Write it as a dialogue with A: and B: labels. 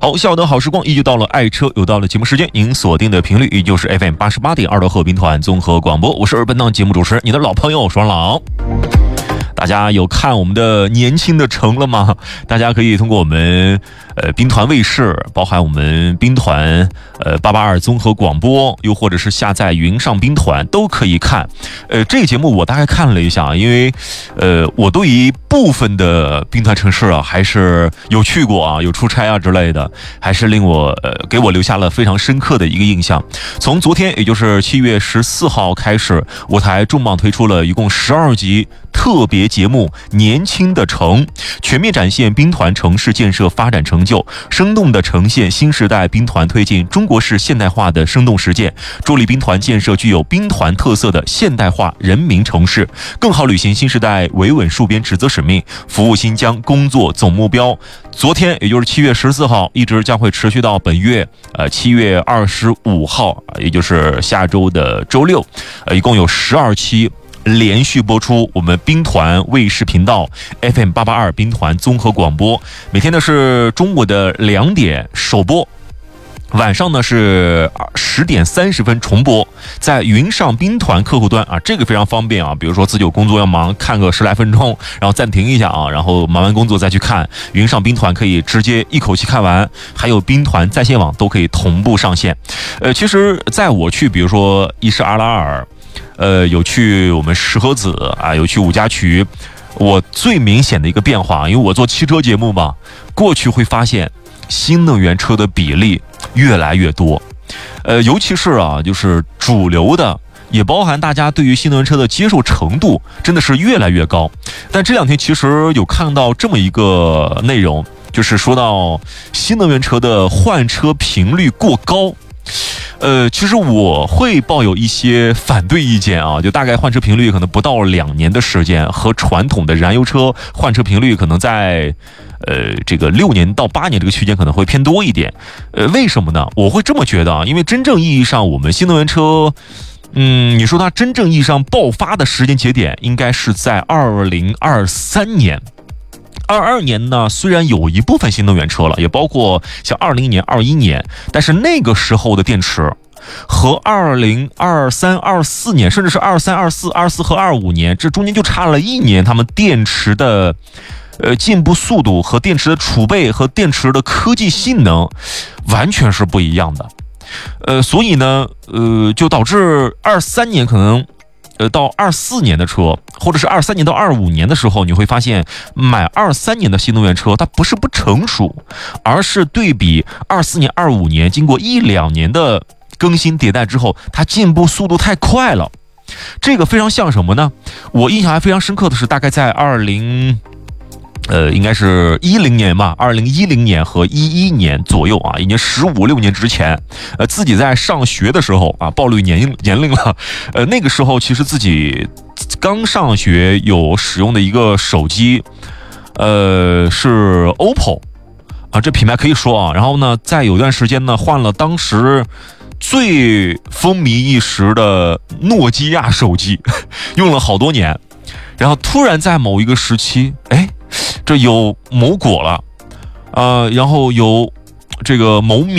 A: 好，下午的好时光依旧到了，爱车又到了节目时间，您锁定的频率依旧是 FM 88.2的鹤滨团综合广播，我是本档节目主持人，你的老朋友爽朗。大家有看我们的年轻的城了吗？大家可以通过我们兵团卫视，包含我们兵团882综合广播，又或者是下载云上兵团都可以看。这个节目我大概看了一下，因为我对于部分的兵团城市啊，还是有去过啊，有出差啊之类的，还是令我给我留下了非常深刻的一个印象。从昨天，也就是7月14号开始，我台重磅推出了一共12集特别节目《年轻的城》，全面展现兵团城市建设发展成就，生动地呈现新时代兵团推进中国式现代化的生动实践，助力兵团建设具有兵团特色的现代化人民城市，更好履行新时代维稳戍边职责使命，服务新疆工作总目标。昨天，也就是7月14号，一直将会持续到本月7月25号，也就是下周的周六，一共有12期。连续播出我们兵团卫视频道 FM 882兵团综合广播，每天呢是中午的2点首播，晚上呢是10点30分重播，在云上兵团客户端啊，这个非常方便啊。比如说自己有工作要忙，看个10来分钟，然后暂停一下啊，然后忙完工作再去看。云上兵团可以直接一口气看完，还有兵团在线网都可以同步上线。其实在我去，比如说伊势阿拉尔。有去我们石河子啊，有去五家渠。我最明显的一个变化，因为我做汽车节目嘛，过去会发现新能源车的比例越来越多，尤其是啊，就是主流的，也包含大家对于新能源车的接受程度真的是越来越高。但这2天其实有看到这么一个内容，就是说到新能源车的换车频率过高。其实我会抱有一些反对意见啊，就大概换车频率可能不到2年的时间，和传统的燃油车换车频率可能在这个6年到8年这个区间可能会偏多一点。为什么呢？我会这么觉得啊，因为真正意义上我们新能源车，你说它真正意义上爆发的时间节点应该是在2023年。22年呢，虽然有一部分新能源车了，也包括像20年、21年，但是那个时候的电池和2023、24年，甚至是23、24和25年，这中间就差了1年，他们电池的进步速度和电池的储备和电池的科技性能完全是不一样的。所以呢，就导致23年可能。到24年的车，或者是23年到25年的时候，你会发现买23年的新能源车，它不是不成熟，而是对比24年、25年，经过1-2年的更新迭代之后，它进步速度太快了。这个非常像什么呢？我印象还非常深刻的是，大概在应该是10年吧，2010年和11年左右啊，已经15-16年之前，自己在上学的时候啊，暴露年龄了。那个时候其实自己刚上学，有使用的一个手机，是 OPPO 啊，这品牌可以说啊。然后呢，在有段时间呢，换了当时最风靡一时的诺基亚手机，用了好多年。然后突然在某一个时期，这有某果了，然后有这个某米